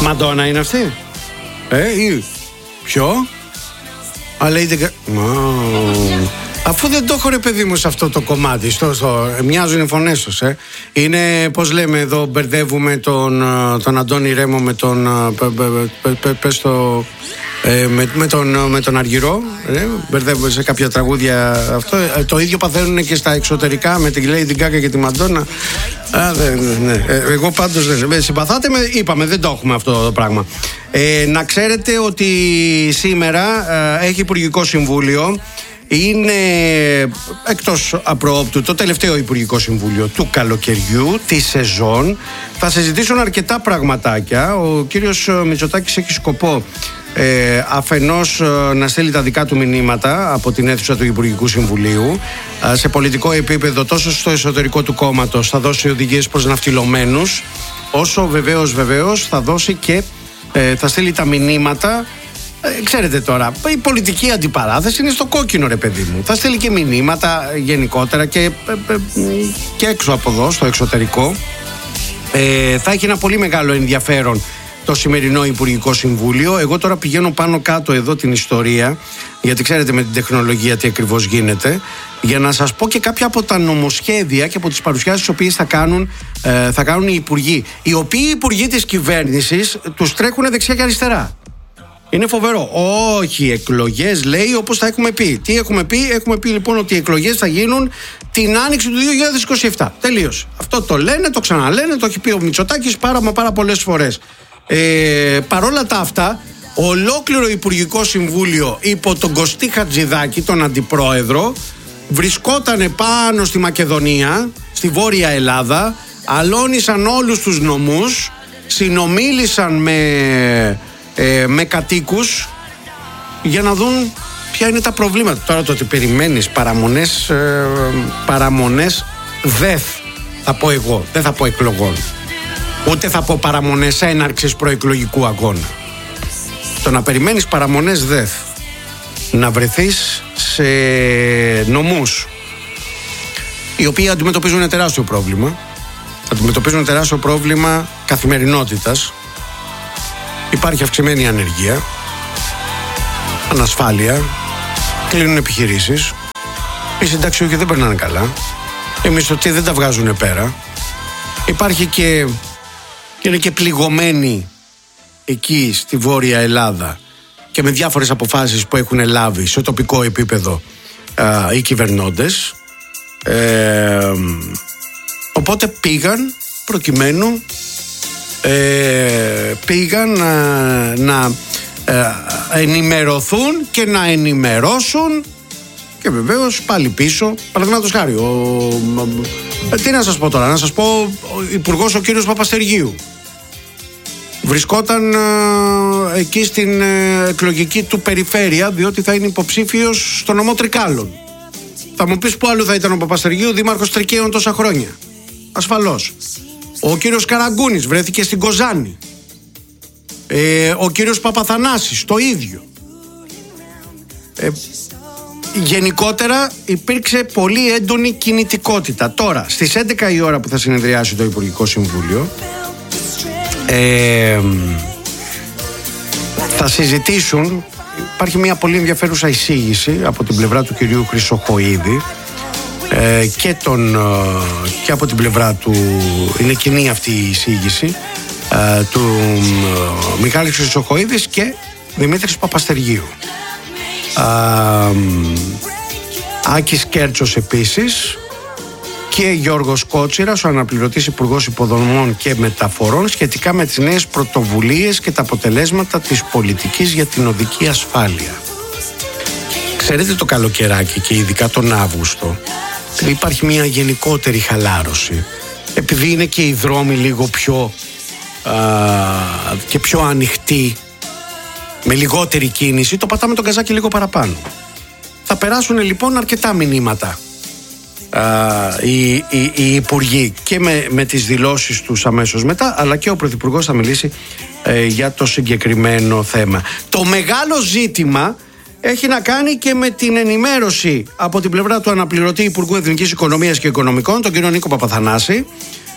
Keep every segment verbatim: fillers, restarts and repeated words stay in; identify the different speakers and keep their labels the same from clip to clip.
Speaker 1: Μαντόνα είναι αυτή? Ε, ή ποιο? Α, Lady Gaga. Αφού δεν το έχω ρε παιδί μου σε αυτό το κομμάτι, στο, στο, μοιάζουν οι φωνές τους, ε. Είναι, πώς λέμε εδώ, μπερδεύουμε τον, τον Αντώνη Ρέμο με τον, πε, πε, πε, πε, πες το, ε, με, με, τον, με τον Αργυρό, ε. Μπερδεύουμε σε κάποια τραγούδια αυτό, ε, το ίδιο παθαίνουν και στα εξωτερικά με την Lady Gaga και τη Μαντόνα. Α, δε, ναι. ε, εγώ πάντως δεν συμπαθάτε με, είπαμε δεν το έχουμε αυτό το πράγμα. ε, Να ξέρετε ότι σήμερα ε, έχει Υπουργικό Συμβούλιο. Είναι εκτός απροόπτου το τελευταίο Υπουργικό Συμβούλιο του καλοκαιριού, τη σεζόν. Θα συζητήσουν αρκετά πραγματάκια. Ο κύριος Μητσοτάκης έχει σκοπό ε, αφενός να στείλει τα δικά του μηνύματα από την αίθουσα του Υπουργικού Συμβουλίου. ε, Σε πολιτικό επίπεδο, τόσο στο εσωτερικό του κόμματος θα δώσει οδηγίες προς ναυτιλωμένους, όσο βεβαίως βεβαίως θα δώσει και ε, θα στείλει τα μηνύματα. Ε, ξέρετε τώρα, η πολιτική αντιπαράθεση είναι στο κόκκινο ρε παιδί μου. Θα στείλει και μηνύματα γενικότερα και, και έξω από εδώ, στο εξωτερικό. Ε, θα έχει ένα πολύ μεγάλο ενδιαφέρον το σημερινό Υπουργικό Συμβούλιο. Εγώ τώρα πηγαίνω πάνω κάτω εδώ την ιστορία, γιατί ξέρετε με την τεχνολογία τι ακριβώς γίνεται, για να σας πω και κάποια από τα νομοσχέδια και από τις παρουσιάσεις τις οποίες θα κάνουν, ε, θα κάνουν οι υπουργοί. Οι οποίοι υπουργοί της κυβέρνησης τους τρέχουν δεξιά και αριστερά. Είναι φοβερό. Όχι, εκλογές λέει όπως τα έχουμε πει. Τι έχουμε πει? Έχουμε πει λοιπόν ότι οι εκλογές θα γίνουν την άνοιξη του δύο χιλιάδες είκοσι επτά. Τελείως. Αυτό το λένε, το ξαναλένε, το έχει πει ο Μητσοτάκης πάρα μα πάρα πολλές φορές. Ε, παρόλα τα αυτά, ολόκληρο Υπουργικό Συμβούλιο υπό τον Κωστή Χατζηδάκη, τον αντιπρόεδρο, βρισκότανε πάνω στη Μακεδονία, στη Βόρεια Ελλάδα, αλώνησαν όλους τους νομούς, συνομίλησαν με... Ε, με κατοίκους για να δουν ποια είναι τα προβλήματα. Τώρα το ότι περιμένεις παραμονές ε, παραμονές δεθ θα πω εγώ, δεν θα πω εκλογών, ούτε θα πω παραμονές έναρξης προεκλογικού αγώνα. Το να περιμένεις παραμονές δεθ, να βρεθείς σε νομούς οι οποίοι αντιμετωπίζουν ένα τεράστιο πρόβλημα, αντιμετωπίζουν τεράστιο πρόβλημα καθημερινότητας. Υπάρχει αυξημένη ανεργία, ανασφάλεια, κλείνουν επιχειρήσεις, οι συνταξιούχοι δεν περνάνε καλά, οι μισθωτοί δεν τα βγάζουν πέρα. Υπάρχει και, και είναι και πληγωμένοι εκεί στη Βόρεια Ελλάδα και με διάφορες αποφάσεις που έχουν λάβει σε τοπικό επίπεδο α, οι κυβερνώντες. Ε, οπότε πήγαν προκειμένου Ε, πήγαν να, να ε, ενημερωθούν και να ενημερώσουν και βεβαίως πάλι πίσω, παραδείγματος χάρη ο, ε, τι να σας πω τώρα, να σας πω ο υπουργός ο κύριος Παπαστεργίου βρισκόταν ε, εκεί στην ε, εκλογική του περιφέρεια, διότι θα είναι υποψήφιος στο νομό Τρικάλων. Θα μου πεις που άλλο θα ήταν ο Παπαστεργίου, δήμαρχος Τρικαίων τόσα χρόνια? Ασφαλώς. Ο κύριος Καραγκούνης βρέθηκε στην Κοζάνη. Ε, ο κύριος Παπαθανάσης το ίδιο. Ε, γενικότερα υπήρξε πολύ έντονη κινητικότητα. Τώρα στις έντεκα η ώρα που θα συνεδριάσει το Υπουργικό Συμβούλιο, ε, θα συζητήσουν. Υπάρχει μια πολύ ενδιαφέρουσα εισήγηση από την πλευρά του κυρίου Χρυσοχοΐδη ε, και, τον, και από την πλευρά του, είναι κοινή αυτή η εισήγηση ε, του ε, Μιχάλη Χρυσοχοΐδης και Δημήτρης Παπαστεργίου. ε, Άκης Κέρτσος επίσης και Γιώργος Κότσιρας, ο αναπληρωτής Υπουργός Υποδομών και Μεταφορών, σχετικά με τις νέες πρωτοβουλίες και τα αποτελέσματα της πολιτικής για την οδική ασφάλεια. Ξέρετε, το καλοκαιράκι και ειδικά τον Αύγουστο υπάρχει μια γενικότερη χαλάρωση, επειδή είναι και οι δρόμοι λίγο πιο α, και πιο ανοιχτοί, με λιγότερη κίνηση, το πατάμε τον καζάκι λίγο παραπάνω. Θα περάσουν λοιπόν αρκετά μηνύματα Uh, οι, οι, οι υπουργοί και με, με τις δηλώσεις τους αμέσως μετά, αλλά και ο Πρωθυπουργός θα μιλήσει ε, για το συγκεκριμένο θέμα. Το μεγάλο ζήτημα έχει να κάνει και με την ενημέρωση από την πλευρά του αναπληρωτή Υπουργού Εθνικής Οικονομίας και Οικονομικών, τον κύριο Νίκο Παπαθανάση,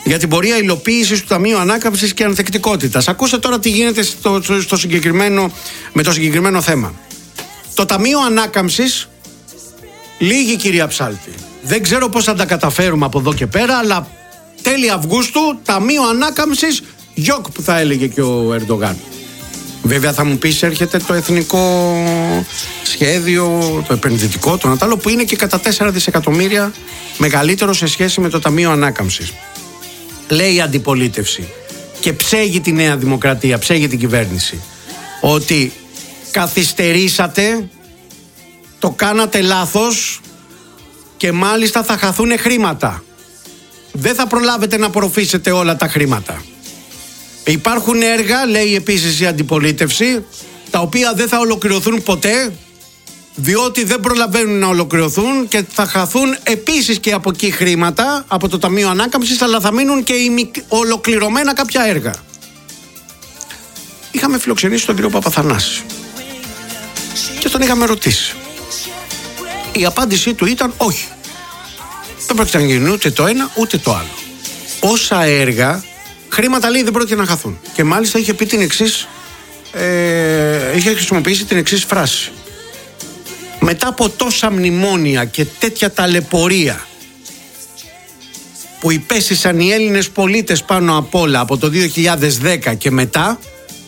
Speaker 1: για την πορεία υλοποίησης του Ταμείου Ανάκαμψης και Ανθεκτικότητας. Ακούστε τώρα τι γίνεται στο, στο συγκεκριμένο, με το συγκεκριμένο θέμα. Το Ταμείο Ανάκαμψης λύγει, κυρία Ψάλτη. Δεν ξέρω πώς θα τα καταφέρουμε από εδώ και πέρα, αλλά τέλη Αυγούστου Ταμείο Ανάκαμψης, γιοκ που θα έλεγε και ο Ερντογάν. Βέβαια θα μου πεις έρχεται το εθνικό σχέδιο, το επενδυτικό, το Νατάλο, που είναι και κατά τέσσερα δισεκατομμύρια μεγαλύτερο σε σχέση με το Ταμείο Ανάκαμψης. Λέει η αντιπολίτευση και ψέγει τη Νέα Δημοκρατία, ψέγει την κυβέρνηση, ότι καθυστερήσατε, το κάνατε λάθος και μάλιστα θα χαθούν χρήματα. Δεν θα προλάβετε να απορροφήσετε όλα τα χρήματα. Υπάρχουν έργα, λέει επίσης η αντιπολίτευση, τα οποία δεν θα ολοκληρωθούν ποτέ, διότι δεν προλαβαίνουν να ολοκληρωθούν και θα χαθούν επίσης και από εκεί χρήματα, από το Ταμείο Ανάκαμψης, αλλά θα μείνουν και ολοκληρωμένα κάποια έργα. Είχαμε φιλοξενήσει τον κύριο Παπαθανάση και τον είχαμε ρωτήσει. Η απάντησή του ήταν όχι. Δεν πρόκειται να γίνει ούτε το ένα ούτε το άλλο. Όσα έργα, χρήματα λέει δεν πρόκειται να χαθούν. Και μάλιστα είχε πει την εξής, ε, είχε χρησιμοποιήσει την εξής φράση. Μετά από τόσα μνημόνια και τέτοια ταλαιπωρία που υπέστησαν οι Έλληνες πολίτες πάνω απ' όλα από το δύο χιλιάδες δέκα και μετά,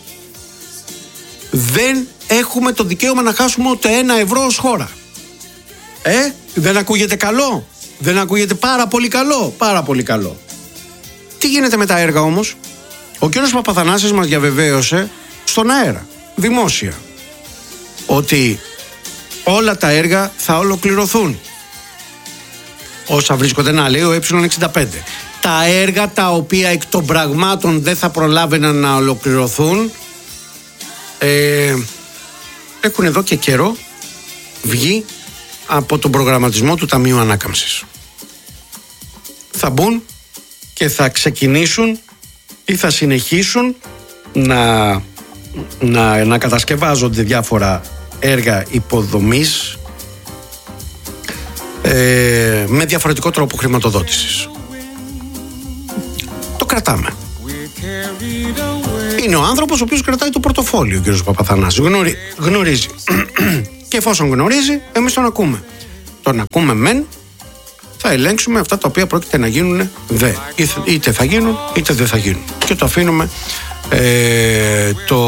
Speaker 1: δεν έχουμε το δικαίωμα να χάσουμε ούτε ένα ευρώ ως χώρα. Ε, δεν ακούγεται καλό? Δεν ακούγεται πάρα πολύ καλό? Πάρα πολύ καλό. Τι γίνεται με τα έργα όμως? Ο κύριος Παπαθανάσης μας διαβεβαίωσε στον αέρα, δημόσια, ότι όλα τα έργα θα ολοκληρωθούν. Όσα βρίσκονται, να λέει ο ε εξήντα πέντε. Τα έργα τα οποία εκ των πραγμάτων δεν θα προλάβαιναν να ολοκληρωθούν, ε, έχουν εδώ και καιρό βγει από τον προγραμματισμό του Ταμείου Ανάκαμψης. Θα μπουν και θα ξεκινήσουν ή θα συνεχίσουν να, να, να κατασκευάζονται διάφορα έργα υποδομής ε, με διαφορετικό τρόπο χρηματοδότησης. Το κρατάμε. Είναι ο άνθρωπος ο οποίος κρατάει το πορτοφόλιο, ο κ. Παπαθανάση. Γνωρί, γνωρίζει. Και εφόσον γνωρίζει, εμείς τον ακούμε. Τον ακούμε μεν, θα ελέγξουμε αυτά τα οποία πρόκειται να γίνουν δε. Είτε θα γίνουν, είτε δεν θα γίνουν. Και το αφήνουμε ε, το,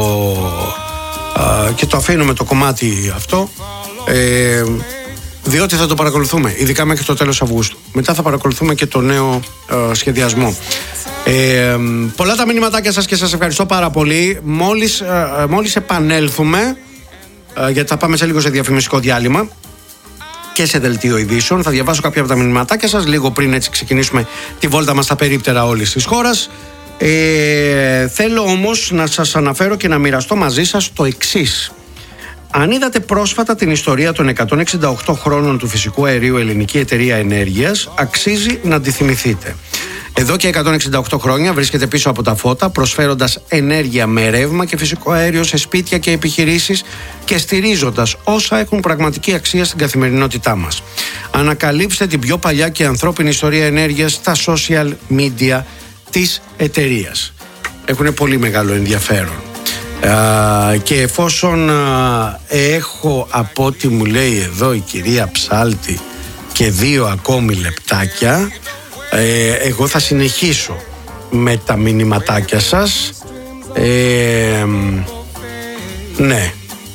Speaker 1: α, και το αφήνουμε το κομμάτι αυτό, ε, διότι θα το παρακολουθούμε, ειδικά μέχρι το τέλος Αυγούστου. Μετά θα παρακολουθούμε και το νέο ε, σχεδιασμό. Ε, πολλά τα μηνυματάκια σας και σας ευχαριστώ πάρα πολύ. Μόλις, ε, μόλις επανέλθουμε, ε, γιατί θα πάμε σε λίγο σε διαφημιστικό διάλειμμα και σε δελτίο ειδήσεων, θα διαβάσω κάποια από τα μηνυματάκια σας λίγο πριν έτσι ξεκινήσουμε τη βόλτα μας στα περίπτερα όλης της χώρας. Ε, θέλω όμως να σας αναφέρω και να μοιραστώ μαζί σας το εξής. Αν είδατε πρόσφατα την ιστορία των εκατόν εξήντα οκτώ χρόνων του φυσικού αερίου Ελληνική Εταιρεία Ενέργειας, αξίζει να τη θυμηθείτε. Εδώ και εκατόν εξήντα οκτώ χρόνια βρίσκεται πίσω από τα φώτα, προσφέροντας ενέργεια με ρεύμα και φυσικό αέριο σε σπίτια και επιχειρήσεις και στηρίζοντας όσα έχουν πραγματική αξία στην καθημερινότητά μας. Ανακαλύψτε την πιο παλιά και ανθρώπινη ιστορία ενέργειας στα social media της εταιρείας. Έχουν πολύ μεγάλο ενδιαφέρον. Uh, και εφόσον uh, έχω, από ό,τι μου λέει εδώ η κυρία Ψάλτη, και δύο ακόμη λεπτάκια, ε, εγώ θα συνεχίσω με τα μηνυματάκια σας. ε, Ναι.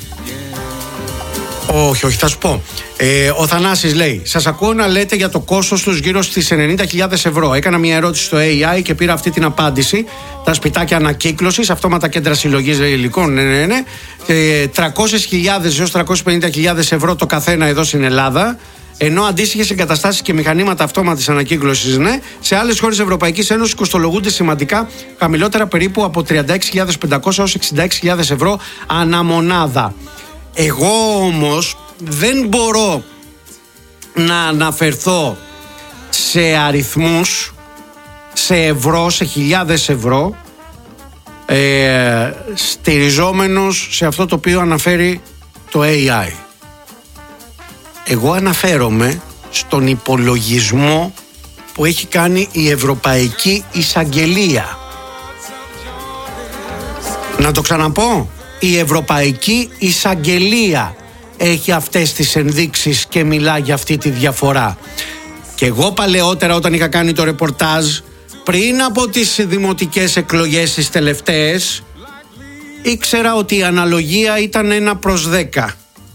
Speaker 1: Όχι, όχι, θα σου πω. Ε, ο Θανάσης λέει: σας ακούω να λέτε για το κόστος τους γύρω στις ενενήντα χιλιάδες ευρώ. Έκανα μια ερώτηση στο έι άι και πήρα αυτή την απάντηση. Τα σπιτάκια ανακύκλωσης, αυτόματα κέντρα συλλογής υλικών, ναι, ναι, ναι. Ε, τριακόσιες χιλιάδες έως τριακόσιες πενήντα χιλιάδες ευρώ το καθένα εδώ στην Ελλάδα. Ενώ αντίστοιχες εγκαταστάσεις και μηχανήματα αυτόματης ανακύκλωσης, ναι, σε άλλες χώρες Ευρωπαϊκής Ένωσης κοστολογούνται σημαντικά χαμηλότερα, περίπου από τριάντα έξι χιλιάδες πεντακόσια έως εξήντα έξι χιλιάδες ευρώ αναμονάδα. Εγώ όμως δεν μπορώ να αναφερθώ σε αριθμούς, σε ευρώ, σε χιλιάδες ευρώ, ε, στηριζόμενος σε αυτό το οποίο αναφέρει το έι άι. Εγώ αναφέρομαι στον υπολογισμό που έχει κάνει η Ευρωπαϊκή Εισαγγελία. Να το ξαναπώ, η Ευρωπαϊκή Εισαγγελία έχει αυτές τις ενδείξεις και μιλά για αυτή τη διαφορά. Και εγώ παλαιότερα, όταν είχα κάνει το ρεπορτάζ πριν από τις δημοτικές εκλογές τις τελευταίες, ήξερα ότι η αναλογία ήταν ένα προς δέκα.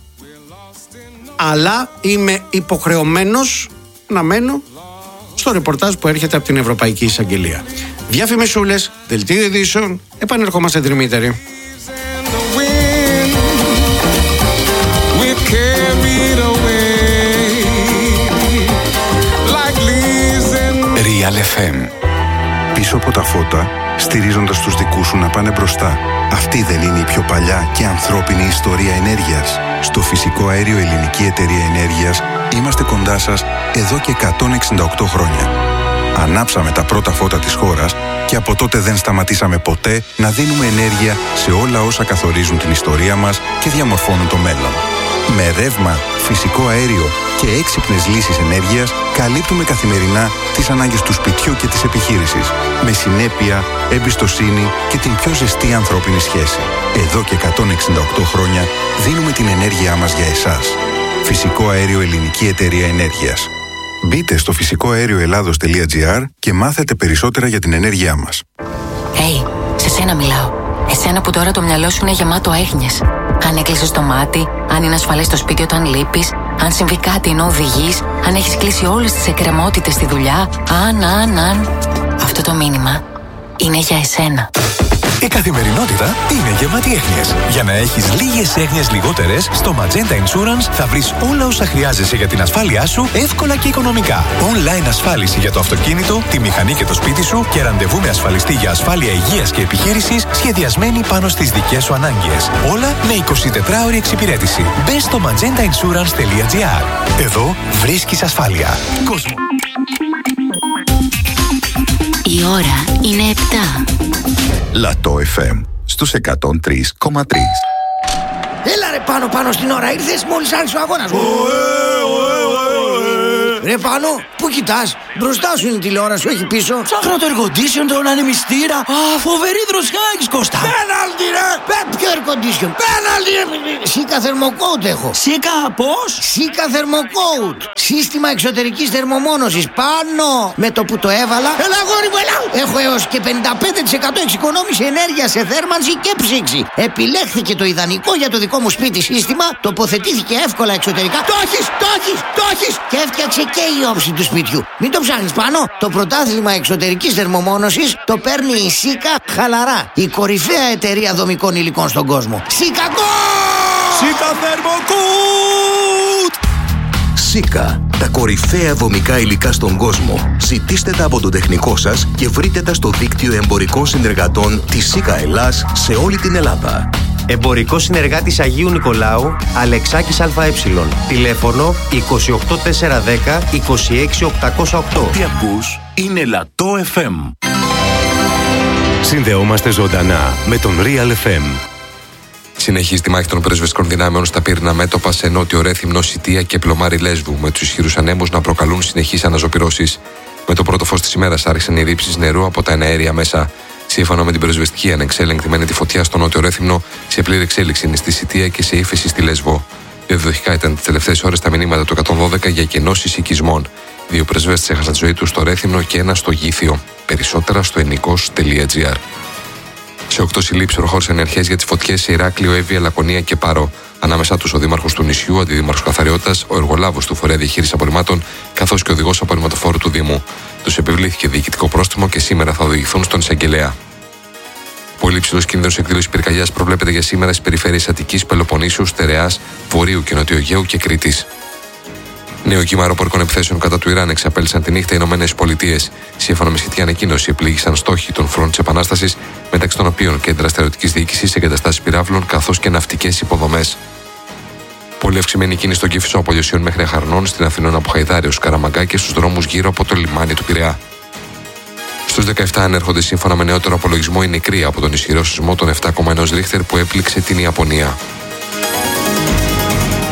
Speaker 1: Αλλά είμαι υποχρεωμένος να μένω στο ρεπορτάζ που έρχεται από την Ευρωπαϊκή Εισαγγελία. Διαφημισούλες, δελτίο ειδήσεων, επανερχόμαστε τριμήτεροι.
Speaker 2: Real εφ εμ. Πίσω από τα φώτα, στηρίζοντας τους δικούς σου να πάνε μπροστά. Αυτή δεν είναι η πιο παλιά και ανθρώπινη ιστορία ενέργειας? Στο Φυσικό Αέριο Ελληνική Εταιρεία Ενέργειας είμαστε κοντά σας εδώ και εκατόν εξήντα οκτώ χρόνια. Ανάψαμε τα πρώτα φώτα της χώρας και από τότε δεν σταματήσαμε ποτέ να δίνουμε ενέργεια σε όλα όσα καθορίζουν την ιστορία μας και διαμορφώνουν το μέλλον. Με ρεύμα, φυσικό αέριο και έξυπνες λύσεις ενέργειας καλύπτουμε καθημερινά τις ανάγκες του σπιτιού και της επιχείρησης. Με συνέπεια, εμπιστοσύνη και την πιο ζεστή ανθρώπινη σχέση. Εδώ και εκατόν εξήντα οκτώ χρόνια δίνουμε την ενέργειά μας για εσάς. Φυσικό Αέριο Ελληνική Εταιρεία Ενέργειας. Μπείτε στο φυσικό αέριο ελλάδος τελεία τζι άρ και μάθετε περισσότερα για την ενέργειά μας.
Speaker 3: Hey, σε σένα μιλάω. Εσένα που τώρα το μυαλό σου είναι γεμάτο έγνοιες. Αν έκλεισες το μάτι, αν είναι ασφαλές το σπίτι όταν λείπεις, αν συμβεί κάτι ενώ οδηγείς, αν έχεις κλείσει όλες τις εκκρεμότητες στη δουλειά, αν, αν, αν. Αυτό το μήνυμα είναι για εσένα.
Speaker 4: Η καθημερινότητα είναι γεμάτη έγνοιες. Για να έχεις λίγες έγνοιες λιγότερες, στο Magenta Insurance θα βρεις όλα όσα χρειάζεσαι για την ασφάλειά σου εύκολα και οικονομικά. Online ασφάλιση για το αυτοκίνητο, τη μηχανή και το σπίτι σου και ραντεβού με ασφαλιστή για ασφάλεια υγείας και επιχείρησης σχεδιασμένη πάνω στις δικές σου ανάγκες. Όλα με εικοσιτετράωρη εξυπηρέτηση. Μπες στο magenta insurance τελεία τζι άρ. Εδώ βρίσκεις ασφάλεια. Κόσμο.
Speaker 3: Η ώρα είναι επτά.
Speaker 2: Λατό εφ εμ στους εκατόν τρία κόμμα τρία.
Speaker 5: Έλα ρε πάνω πάνω στην ώρα, ήρθες μόλις άρχισε ο αγώνας. Ρε πάνω, πού κοιτάς? Μπροστά σου είναι η τηλεόραση, όχι πίσω.
Speaker 6: Ψάχνω το air condition, το ανεμιστήρα. Α, φοβερή δροσιά έχεις, Κώστα.
Speaker 5: Πέναλτι ρε! Πέ, ποιο air condition? Πέναλτι ρε! Σίκα θερμοκόουτ έχω.
Speaker 6: Σίκα πώς?
Speaker 5: Σίκα θερμοκόουτ. Σύστημα εξωτερικής θερμομόνωσης. Πάνω! Με το που το έβαλα. Έλα γόρι μου, έλα! Έχω έως και πενήντα πέντε τοις εκατό εξοικονόμηση ενέργεια σε θέρμανση και ψήξη. Επιλέχθηκε το ιδανικό για το δικό μου σπίτι σύστημα. Τοποθετήθηκε εύκολα εξωτερικά. Το έχεις! Το έχεις! Το έχεις! Και έφτιαξε και η όψη του σπιτιού. Μην το ψάχνεις πάνω. Το πρωτάθλημα εξωτερικής θερμομόνωσης το παίρνει η Σίκα χαλαρά. Η κορυφαία εταιρεία δομικών υλικών στον κόσμο. Σίκα Go!
Speaker 6: Σίκα θερμοκούτ!
Speaker 7: Σίκα, τα κορυφαία δομικά υλικά στον κόσμο. Ζητήστε τα από τον τεχνικό σας και βρείτε τα στο δίκτυο εμπορικών συνεργατών της Σίκα Ελλάς σε όλη την Ελλάδα.
Speaker 8: Εμπορικός συνεργάτης Αγίου Νικολάου, Αλεξάκης ΑΕ. Τηλέφωνο είκοσι οκτώ τετρακόσια δέκα είκοσι έξι οκτακόσια οκτώ.
Speaker 2: Τι ακούς είναι Λατό εφ εμ.
Speaker 9: Συνδεόμαστε ζωντανά με τον Real εφ εμ.
Speaker 10: Συνεχίζει τη μάχη των πρεσβευτικών δυνάμεων στα πύρνα μέτωπα σε νότιο Ρέθυμνο, Σιτία και Πλωμάρι Λέσβου, με τους ισχυρούς ανέμους να προκαλούν συνεχείς αναζωπυρώσεις. Με το πρώτο φως της ημέρας άρχισαν οι ρήψεις νερού από τα εναέρια μέσα. Σύμφωνα με την πρεσβευτική, ανεξέλεγκτη μένει τη φωτιά στο νότιο Ρέθυμνο, σε πλήρη εξέλιξη είναι στη Σιτία και σε ύφεση στη Λέσβο. Διαδοχικά ήταν τις τελευταίες ώρες τα μηνύματα του εκατόν δώδεκα για κενώσεις οικισμών. Δύο πρεσβεύτες έχασαν τη ζωή τους στο Ρέθυμνο και ένα στο Γήθιο. Περισσότερα στο ενικός τελεία τζι άρ. Σε οκτώ συλλήψεις προχώρησαν οι αρχές για τις φωτιές σε Ηράκλειο, Εύβοια, Λακωνία και Παρό. Ανάμεσά τους ο δήμαρχος του νησιού, ο αντιδήμαρχος καθαριότητας, ο εργολάβος του φορέα διαχείρισης απορριμμάτων, καθώς και ο οδηγός απορριμματοφόρου του Δήμου. Τους επιβλήθηκε διοικητικό πρόστιμο και σήμερα θα οδηγηθούν στον εισαγγελέα. Πολύ υψηλό κίνδυνο εκδήλωση πυρκαγιάς προβλέπεται για σήμερα στις περιφέρειες Αττικής, Πελοποννήσου, Στερεάς, Βορείου και Νοτιοαιγαίου και Κρήτης. Νέο κύμα αεροπορικών επιθέσεων κατά του Ιράν εξαπέλυσαν τη νύχτα οι Ηνωμένες Πολιτείες. Σύμφωνα με σχετική ανακοίνωση, επλήγησαν στόχοι των φρόντ της Επανάστασης, μεταξύ των οποίων κέντρα στερεωτικής διοίκησης, εγκαταστάσεις πυράβλων καθώς και ναυτικές υποδομές. Πολύ αυξημένη κίνηση στον Κύφισο από Λιωσίων μέχρι Αχαρνών, στην Αθηνών από Χαϊδάριο, Καραμαγκά και στους δρόμους γύρω από το λιμάνι του Πειραιά. Στους δεκαεπτά ανέρχονται σύμφωνα με νεότερο απολογισμό οι νεκροί από τον ισχυρό σεισμό των επτά κόμμα ένα Ρίχτερ που έπληξε την Ιαπωνία.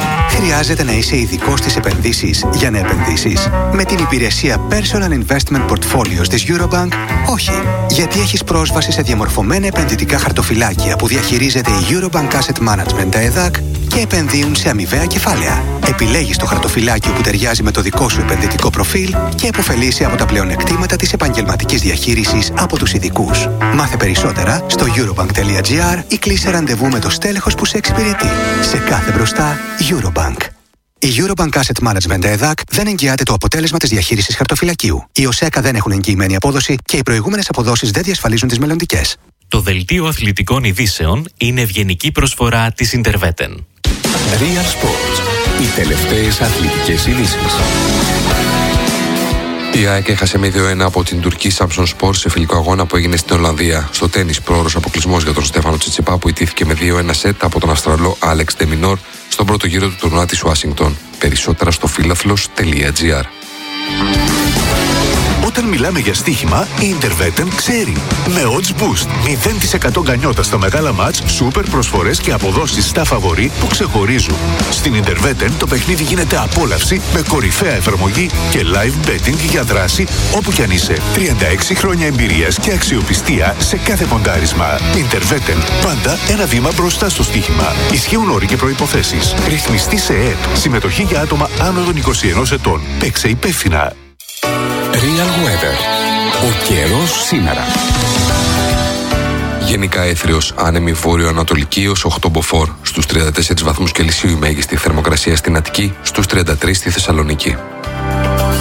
Speaker 11: Χρειάζεται να είσαι ειδικός στις επενδύσεις για να επενδύσεις? Με την υπηρεσία Personal Investment Portfolios της Eurobank, όχι. Γιατί έχεις πρόσβαση σε διαμορφωμένα επενδυτικά χαρτοφυλάκια που διαχειρίζεται η Eurobank Asset Management, τα ΕΔΑΚ, και επενδύουν σε αμοιβαία κεφάλαια. Επιλέγεις το χαρτοφυλάκιο που ταιριάζει με το δικό σου επενδυτικό προφίλ και επωφελείσαι από τα πλεονεκτήματα της επαγγελματικής διαχείρισης από τους ειδικούς. Μάθε περισσότερα στο eurobank.gr ή κλείσε ραντεβού με το στέλεχος που σε εξυπηρετεί. Σε κάθε μπροστά, Eurobank. Η Eurobank Asset Management ΕΔΑΚ δεν εγγυάται το αποτέλεσμα της διαχείρισης χαρτοφυλακίου. Οι ΟΣΕΚΑ δεν έχουν εγγυημένη απόδοση και οι προηγούμενες αποδόσεις δεν διασφαλίζουν τις μελλοντικές.
Speaker 12: Το δελτίο αθλητικών ειδήσεων είναι ευγενική προσφορά της Interveten.
Speaker 4: Real Sports. Οι τελευταίες αθλητικές ειδήσεις.
Speaker 10: Η ΑΕΚ έχασε με δύο ένα από την τουρκική Samsun Spor σε φιλικό αγώνα που έγινε στην Ολλανδία. Στο τένις, πρόωρος αποκλεισμός για τον Στέφανο Τσιτσιπά που ιτήθηκε με δύο ένα σετ από τον Αυστραλό Άλεξ Ντεμινόρ στον πρώτο γύρο του τουρνουά της Ουάσιγκτον. Περισσότερα στο φίλαθλος τελεία τζι άρ.
Speaker 13: Όταν μιλάμε για στοίχημα, η Interveten ξέρει. Με odds boost, μηδέν τοις εκατό γκανιότα στα μεγάλα μάτς, σούπερ προσφορές και αποδόσεις στα φαβορί που ξεχωρίζουν. Στην Interveten το παιχνίδι γίνεται απόλαυση με κορυφαία εφαρμογή και live betting για δράση όπου κι αν είσαι. τριάντα έξι χρόνια εμπειρίας και αξιοπιστία σε κάθε ποντάρισμα. Interveten, πάντα ένα βήμα μπροστά στο στοίχημα. Ισχύουν όροι και προϋποθέσεις. Ρυθμιστή σε ΕΕΠ. Συμμετοχή για άτομα άνω των είκοσι ενός ετών. Παίξε υπεύθυνα.
Speaker 4: Real Weather. Ο καιρός σήμερα.
Speaker 10: Γενικά έθριος, άνεμη βόρειο-ανατολική ως οκτώ μποφόρ. Στους τριάντα τέσσερις βαθμούς Κελσίου η μέγιστη θερμοκρασία στην Αττική, στους τριάντα τρεις στη Θεσσαλονίκη.